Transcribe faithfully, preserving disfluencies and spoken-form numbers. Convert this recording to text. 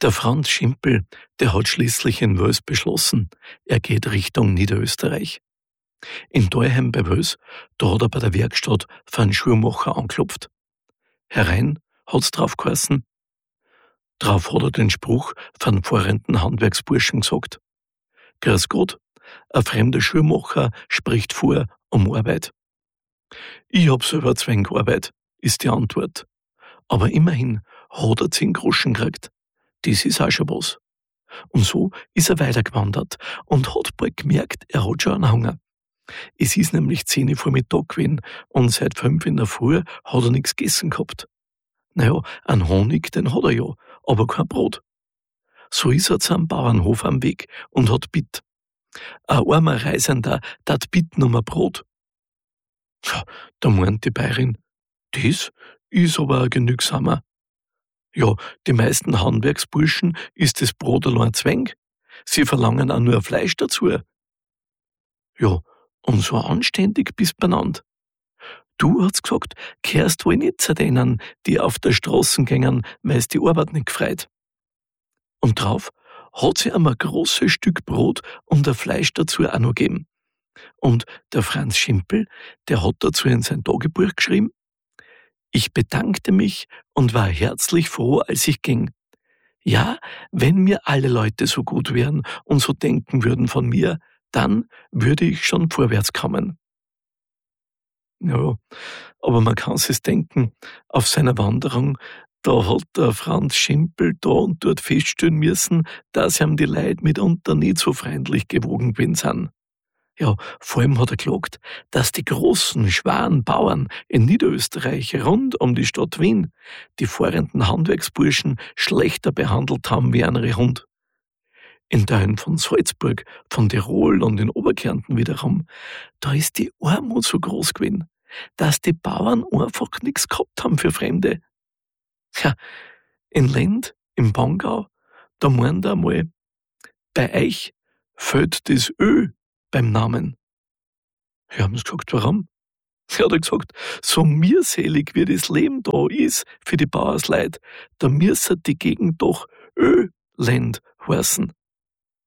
Der Franz Schimpel, der hat schließlich in Wels beschlossen, er geht Richtung Niederösterreich. In Dalheim bei Wels, da hat er bei der Werkstatt für einen Schuhmacher angeklopft. Herein hat's drauf geheißen. Drauf hat er den Spruch von einem fahrenden Handwerksburschen gesagt. Grüß Gott, ein fremder Schuhmacher spricht vor um Arbeit. Ich hab selber zwei wenig Arbeit, ist die Antwort. Aber immerhin hat er zehn Groschen gekriegt. Das ist auch schon was. Und so ist er weitergewandert und hat bald gemerkt, er hat schon einen Hunger. Es ist nämlich zehn Uhr vor Mittag gewesen und seit fünf in der Früh hat er nichts gegessen gehabt. Naja, einen Honig, den hat er ja, aber kein Brot. So ist er zu einem Bauernhof am Weg und hat bitt. Ein armer Reisender tat bitten um ein Brot. Tja, da meint die Bäuerin, das ist aber ein genügsamer. Ja, die meisten Handwerksburschen ist das Brot allein zwäng. Sie verlangen auch nur Fleisch dazu. Ja, und so anständig bist benannt. Du, hat's gesagt, kehrst wohl nicht zu denen, die auf der Straße gängen, weil's die Arbeit nicht gefreut. Und drauf hat sie ihm ein großes Stück Brot und ein Fleisch dazu auch noch gegeben. Und der Franz Schimpel, der hat dazu in sein Tagebuch geschrieben, ich bedankte mich und war herzlich froh, als ich ging. Ja, wenn mir alle Leute so gut wären und so denken würden von mir, dann würde ich schon vorwärts kommen. Ja, aber man kann sich's denken, auf seiner Wanderung, da hat der Franz Schimpel da und dort feststellen müssen, dass ihm die Leute mitunter nicht so freundlich gewogen gewesen sind. Ja, vor allem hat er geklagt, dass die großen, schweren Bauern in Niederösterreich rund um die Stadt Wien die fahrenden Handwerksburschen schlechter behandelt haben wie andere Hund. In Teilen von Salzburg, von Tirol und in Oberkärnten wiederum, da ist die Armut so groß gewesen, dass die Bauern einfach nichts gehabt haben für Fremde. Ja, in Lend, im Bongau, da meint er einmal, bei euch fehlt das Ö beim Namen. Wir haben gesagt, warum? Er hat gesagt, so mühselig wie das Leben da ist für die Bauersleute, da müsse die Gegend doch Ölend heißen.